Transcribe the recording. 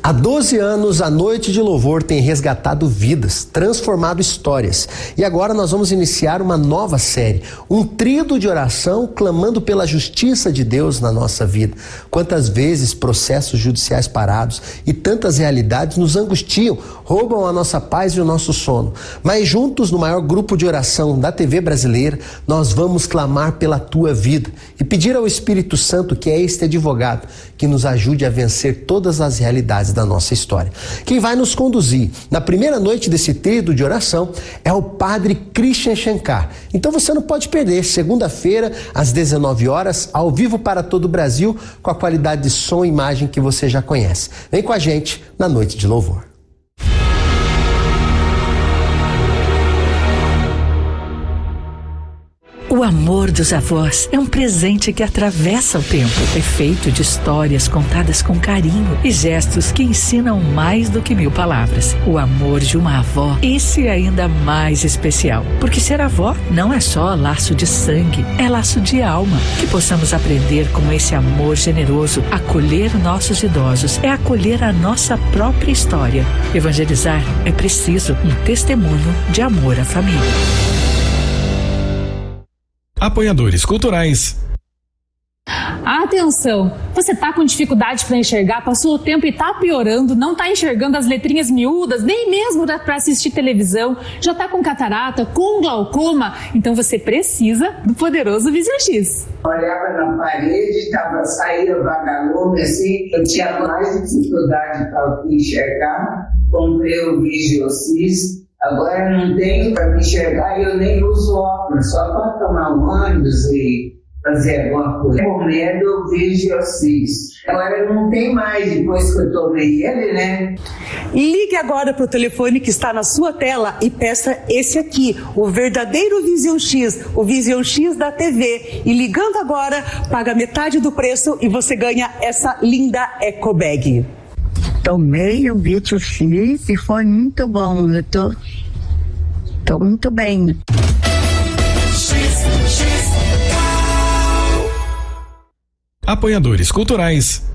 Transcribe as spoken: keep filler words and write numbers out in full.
Há doze anos, a Noite de Louvor tem resgatado vidas, transformado histórias. E agora nós vamos iniciar uma nova série, um tríodo de oração clamando pela justiça de Deus na nossa vida. Quantas vezes processos judiciais parados e tantas realidades nos angustiam, roubam a nossa paz e o nosso sono. Mas juntos, no maior grupo de oração da T V brasileira, nós vamos clamar pela tua vida e pedir ao Espírito Santo, que é este advogado, que nos ajude a vencer todas as realidades da nossa história. Quem vai nos conduzir na primeira noite desse tríodo de oração é o Padre Christian Shankar. Então você não pode perder, segunda-feira, às dezenove horas, ao vivo para todo o Brasil, com a qualidade de som e imagem que você já conhece. Vem com a gente na Noite de Louvor. O amor dos avós é um presente que atravessa o tempo. É feito de histórias contadas com carinho e gestos que ensinam mais do que mil palavras. O amor de uma avó, esse é ainda mais especial. Porque ser avó não é só laço de sangue, é laço de alma. Que possamos aprender com esse amor generoso. Acolher nossos idosos é acolher a nossa própria história. Evangelizar é preciso um testemunho de amor à família. Apoiadores culturais. Atenção! Você tá com dificuldade para enxergar, passou o tempo e tá piorando, não tá enxergando as letrinhas miúdas, nem mesmo para assistir televisão, já tá com catarata, com glaucoma, então você precisa do poderoso Vision X. Olhava na parede, tava, saía vagalume assim, eu tinha mais dificuldade para enxergar, comprei o Vision X. Agora não tenho para me enxergar e eu nem uso óculos, só para tomar um ônibus e fazer alguma coisa. Com medo, eu vejo X. Agora não tem mais, depois que eu tomei ele, né? Ligue agora para o telefone que está na sua tela e peça esse aqui, o verdadeiro Vision X, o Vision X da T V. E ligando agora, paga metade do preço e você ganha essa linda Eco Bag. Tomei o Vision X e foi muito bom. Eu tô, tô muito bem. Apoiadores culturais.